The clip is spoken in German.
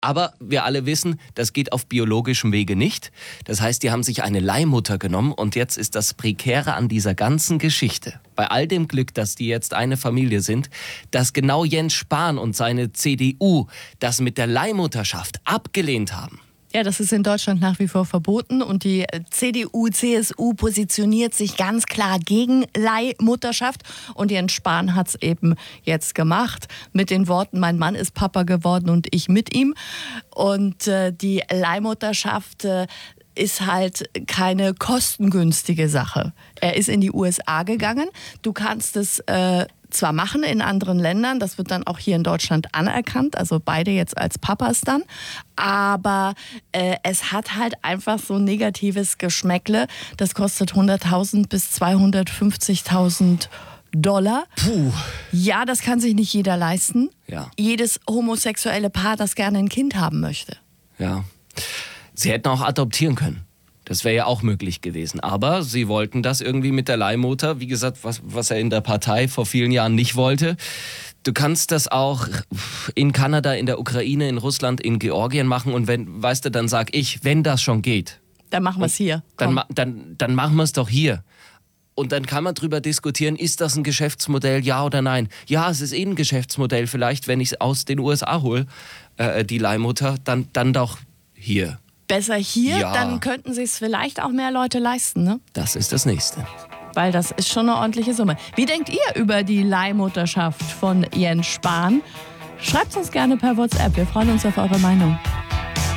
Aber wir alle wissen, das geht auf biologischem Wege nicht. Das heißt, die haben sich eine Leihmutter genommen und jetzt ist das Prekäre an dieser ganzen Geschichte, bei all dem Glück, dass die jetzt eine Familie sind, dass genau Jens Spahn und seine CDU das mit der Leihmutterschaft abgelehnt haben. Ja, das ist in Deutschland nach wie vor verboten und die CDU, CSU positioniert sich ganz klar gegen Leihmutterschaft und Jens Spahn hat es eben jetzt gemacht mit den Worten, mein Mann ist Papa geworden und ich mit ihm. Und die Leihmutterschaft ist halt keine kostengünstige Sache. Er ist in die USA gegangen. Du kannst es zwar machen in anderen Ländern, das wird dann auch hier in Deutschland anerkannt, also beide jetzt als Papas dann, aber es hat halt einfach so ein negatives Geschmäckle. Das kostet 100.000 bis 250.000 $. Puh. Ja, das kann sich nicht jeder leisten. Ja. Jedes homosexuelle Paar, das gerne ein Kind haben möchte. Ja. Sie hätten auch adoptieren können. Das wäre ja auch möglich gewesen. Aber sie wollten das irgendwie mit der Leihmutter. Wie gesagt, was er in der Partei vor vielen Jahren nicht wollte. Du kannst das auch in Kanada, in der Ukraine, in Russland, in Georgien machen. Und dann sag ich, wenn das schon geht. Dann machen wir es hier. Dann machen wir es doch hier. Und dann kann man drüber diskutieren, ist das ein Geschäftsmodell, ja oder nein? Ja, es ist ein Geschäftsmodell. Vielleicht, wenn ich es aus den USA hole, die Leihmutter, dann doch hier. Besser hier, Ja. dann könnten sich es vielleicht auch mehr Leute leisten, ne? Das ist das Nächste. Weil das ist schon eine ordentliche Summe. Wie denkt ihr über die Leihmutterschaft von Jens Spahn? Schreibt uns gerne per WhatsApp, wir freuen uns auf eure Meinung.